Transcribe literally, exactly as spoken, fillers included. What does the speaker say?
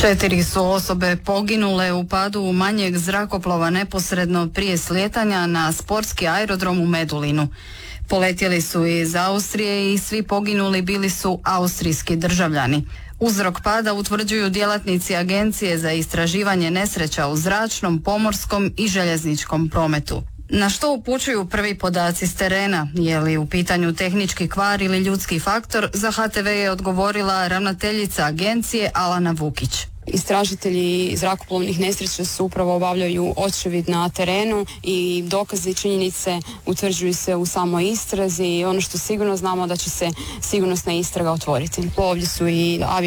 Četiri su osobe poginule u padu manjeg zrakoplova neposredno prije slijetanja na sportski aerodrom u Medulinu. Poletjeli su iz Austrije i svi poginuli bili su austrijski državljani. Uzrok pada utvrđuju djelatnici Agencije za istraživanje nesreća u zračnom, pomorskom i željezničkom prometu. Na što upućuju prvi podaci s terena? Je li u pitanju tehnički kvar ili ljudski faktor? Za H T V je odgovorila ravnateljica agencije Alana Vukić. Istražitelji zrakoplovnih nesreća su upravo obavljaju očevid na terenu i dokazi i činjenice utvrđuju se u samoj istrazi i ono što sigurno znamo da će se sigurnosna istraga otvoriti. Ovdje su i